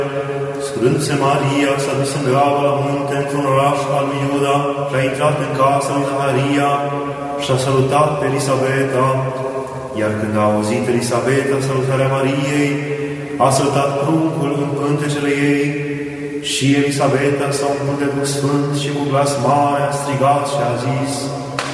Sfântându-se Maria, s-a dus în grabă la munte, într-un oraș al lui Iuda, și a intrat în casa lui Zaharia și a salutat pe Elisabeta. Iar când a auzit Elisabeta salutarea Mariei, a salutat pruncul în pântecele ei și Elisabeta s-a umplut de Duh Sfânt și cu glas mare a strigat și a zis: